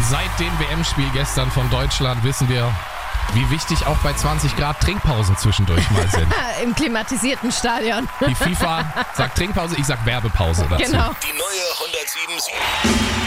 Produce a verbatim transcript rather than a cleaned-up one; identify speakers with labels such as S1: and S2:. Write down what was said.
S1: seit dem W M-Spiel gestern von Deutschland wissen wir, wie wichtig auch bei zwanzig Grad Trinkpausen zwischendurch mal sind.
S2: Im klimatisierten Stadion.
S1: Die FIFA sagt Trinkpause, ich sag Werbepause dazu.
S2: Genau.
S3: Die neue hundertsieben Komma sieben.